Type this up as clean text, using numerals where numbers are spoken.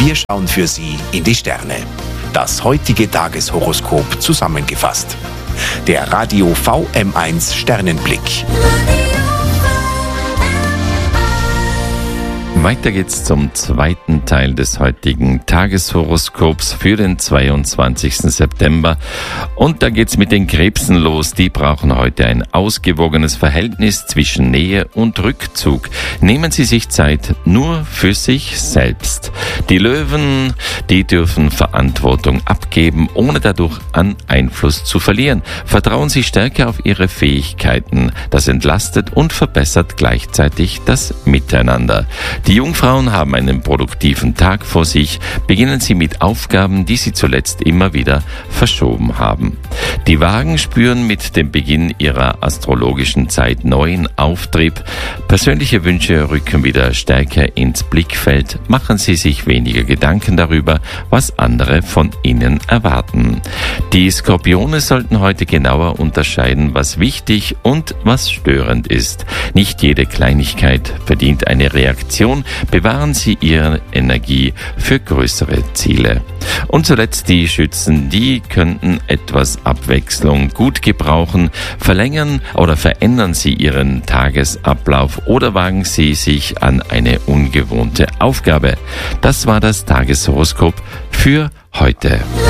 Wir schauen für Sie in die Sterne. Das heutige Tageshoroskop zusammengefasst. Der Radio VM1 Sternenblick. Weiter geht's zum zweiten Teil des heutigen Tageshoroskops für den 22. September. Und da geht's mit den Krebsen los. Die brauchen heute ein ausgewogenes Verhältnis zwischen Nähe und Rückzug. Nehmen Sie sich Zeit nur für sich selbst. Die Löwen, die dürfen Verantwortung abgeben, ohne dadurch an Einfluss zu verlieren. Vertrauen Sie stärker auf Ihre Fähigkeiten. Das entlastet und verbessert gleichzeitig das Miteinander. Die Jungfrauen haben einen produktiven Tag vor sich. Beginnen Sie mit Aufgaben, die Sie zuletzt immer wieder verschoben haben. Die Wagen spüren mit dem Beginn ihrer astrologischen Zeit neuen Auftrieb. Persönliche Wünsche rücken wieder stärker ins Blickfeld. Machen Sie sich weniger Gedanken darüber, was andere von Ihnen erwarten. Die Skorpione sollten heute genauer unterscheiden, was wichtig und was störend ist. Nicht jede Kleinigkeit verdient eine Reaktion. Bewahren Sie Ihre Energie für größere Ziele. Und zuletzt die Schützen, die könnten etwas Abwechslung gut gebrauchen. Verlängern oder verändern Sie Ihren Tagesablauf oder wagen Sie sich an eine ungewohnte Aufgabe. Das war das Tageshoroskop für heute.